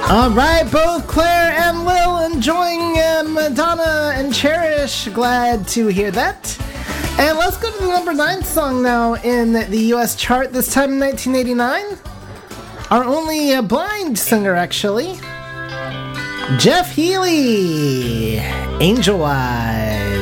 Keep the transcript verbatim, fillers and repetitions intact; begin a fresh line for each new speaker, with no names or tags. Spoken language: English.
All right, both Claire and Lil enjoying uh, Madonna and Cherish. Glad to hear that. And let's go to the number nine song now in the U S chart, this time in nineteen eighty-nine. Our only uh, blind singer, actually. Jeff Healey, Angel Eyes.